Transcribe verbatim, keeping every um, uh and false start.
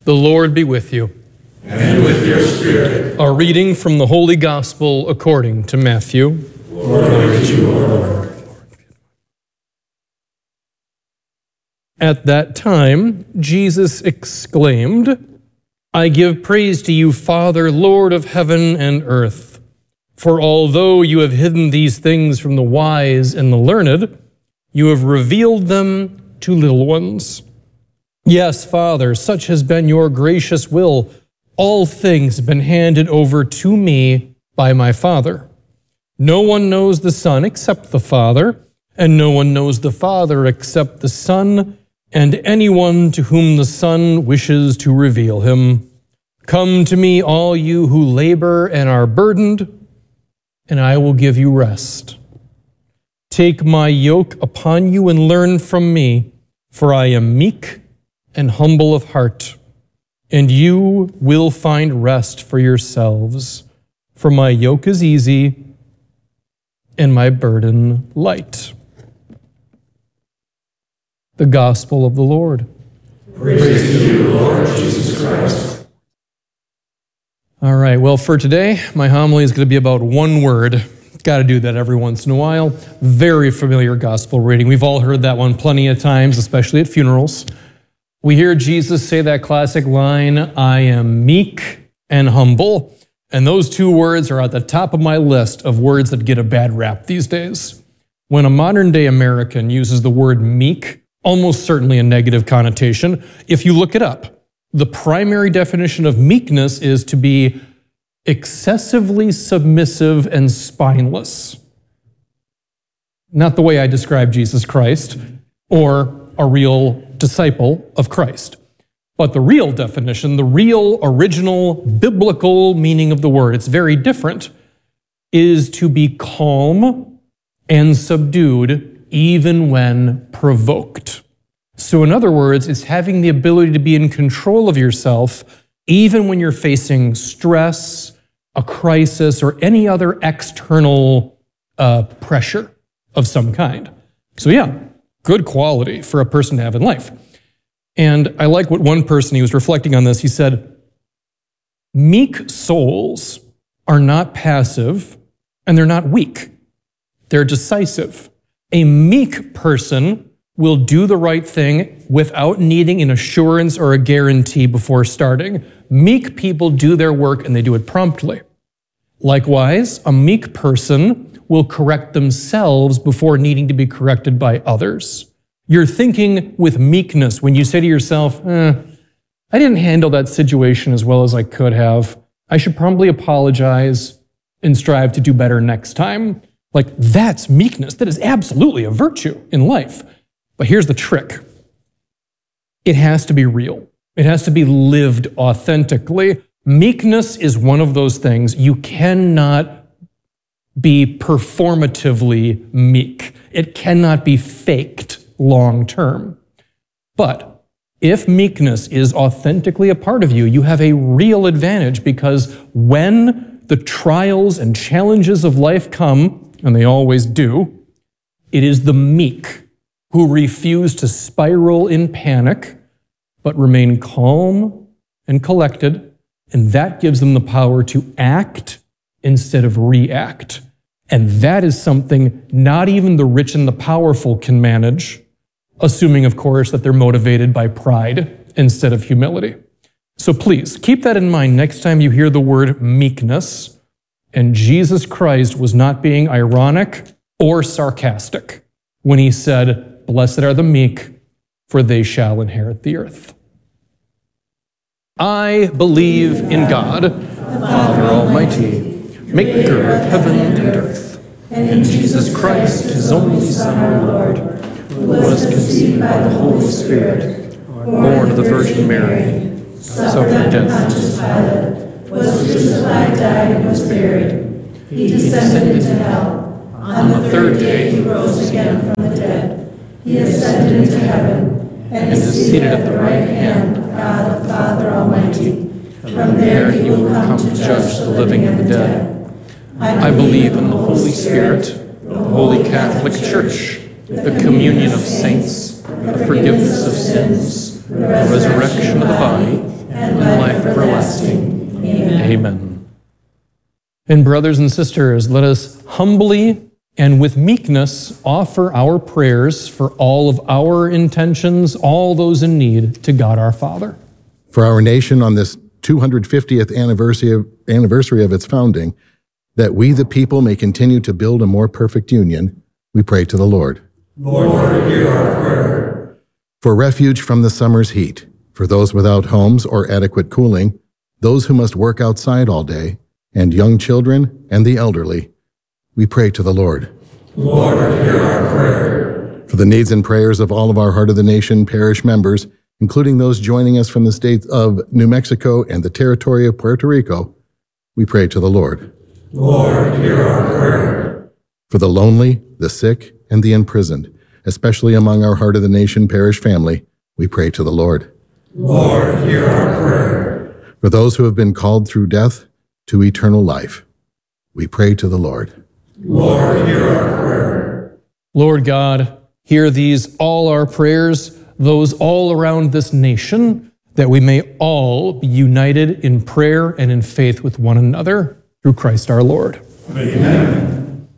The Lord be with you. And with your spirit. A reading from the Holy Gospel according to Matthew. Glory to you, O Lord. At that time, Jesus exclaimed, I give praise to you, Father, Lord of heaven and earth. For although you have hidden these things from the wise and the learned, you have revealed them to little ones. Yes, Father, such has been your gracious will. All things have been handed over to me by my Father. No one knows the Son except the Father, and no one knows the Father except the Son, and anyone to whom the Son wishes to reveal him. Come to me, all you who labor and are burdened, and I will give you rest. Take my yoke upon you and learn from me, for I am meek and humble of heart, and you will find rest for yourselves. For my yoke is easy and my burden light. The Gospel of the Lord. Praise to you, Lord Jesus Christ. All right, well, for today, my homily is going to be about one word. Got to do that every once in a while. Very familiar gospel reading. We've all heard that one plenty of times, especially at funerals. We hear Jesus say that classic line, I am meek and humble. And those two words are at the top of my list of words that get a bad rap these days. When a modern day American uses the word meek, almost certainly a negative connotation, if you look it up, the primary definition of meekness is to be excessively submissive and spineless. Not the way I describe Jesus Christ or a real disciple of Christ. But the real definition, the real original biblical meaning of the word, it's very different, is to be calm and subdued even when provoked. So in other words, it's having the ability to be in control of yourself even when you're facing stress, a crisis, or any other external uh, pressure of some kind. So yeah, good quality for a person to have in life. And I like what one person, he was reflecting on this, he said, meek souls are not passive and they're not weak. They're decisive. A meek person will do the right thing without needing an assurance or a guarantee before starting. Meek people do their work and they do it promptly. Likewise, a meek person will correct themselves before needing to be corrected by others. You're thinking with meekness when you say to yourself, eh, I didn't handle that situation as well as I could have. I should probably apologize and strive to do better next time. Like, that's meekness. That is absolutely a virtue in life. But here's the trick. It has to be real. It has to be lived authentically. Meekness is one of those things you cannot be performatively meek. It cannot be faked long term. But if meekness is authentically a part of you, you have a real advantage, because when the trials and challenges of life come, and they always do, it is the meek who refuse to spiral in panic, but remain calm and collected, and that gives them the power to act instead of react. And that is something not even the rich and the powerful can manage, assuming, of course, that they're motivated by pride instead of humility. So please, keep that in mind next time you hear the word meekness. And Jesus Christ was not being ironic or sarcastic when he said, "Blessed are the meek, for they shall inherit the earth." I believe in God, the Father Almighty, maker of heaven and earth, and in Jesus Christ, his only Son, our Lord, who was conceived by the Holy Spirit, born of the Virgin Mary, suffered death, Pontius Pilate, was crucified, died, and was buried. He descended into hell. On the third day he rose again from the dead. He ascended into heaven, and is seated at the right hand of God the Father Almighty. From there he will come to judge the living and the dead. I believe in the Holy Spirit, the Holy Catholic Church, the communion of saints, the forgiveness of sins, the resurrection of the body, and life everlasting. Amen. Amen. And brothers and sisters, let us humbly and with meekness offer our prayers for all of our intentions, all those in need, to God our Father. For our nation on this two hundred fiftieth anniversary of, anniversary of its founding, that we the people may continue to build a more perfect union, we pray to the Lord. Lord, hear our prayer. For refuge from the summer's heat, for those without homes or adequate cooling, those who must work outside all day, and young children and the elderly, we pray to the Lord. Lord, hear our prayer. For the needs and prayers of all of our Heart of the Nation parish members, including those joining us from the states of New Mexico and the territory of Puerto Rico, we pray to the Lord. Lord, hear our prayer. For the lonely, the sick, and the imprisoned, especially among our Heart of the Nation parish family, we pray to the Lord. Lord, hear our prayer. For those who have been called through death to eternal life, we pray to the Lord. Lord, hear our prayer. Lord God, hear these all our prayers, those all around this nation, that we may all be united in prayer and in faith with one another, through Christ our Lord. Amen.